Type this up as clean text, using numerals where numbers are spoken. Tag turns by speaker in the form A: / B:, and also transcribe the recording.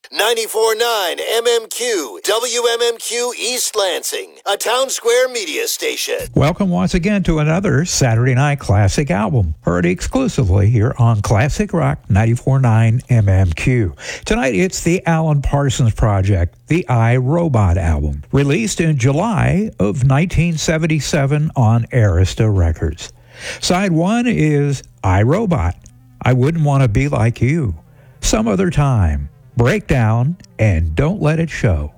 A: 94.9 MMQ, WMMQ East Lansing, a Town Square media station.
B: Welcome once again to another Saturday Night Classic album, heard exclusively here on Classic Rock 94.9 MMQ. Tonight it's the Alan Parsons Project, the I, Robot album, released in July of 1977 on Arista Records. Side 1 is I, Robot, I Wouldn't Want to Be Like You, Some Other Time, Breakdown, and Don't Let It Show.